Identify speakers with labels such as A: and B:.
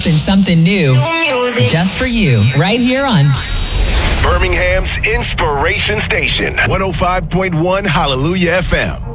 A: And something new just for you right here on
B: Birmingham's Inspiration Station, 105.1 Hallelujah FM.